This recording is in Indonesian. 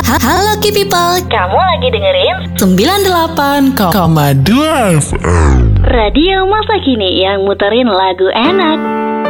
Halo Ki People, Kamu lagi dengerin 98,2 2 FM. Radio Masa Kini yang muterin lagu enak.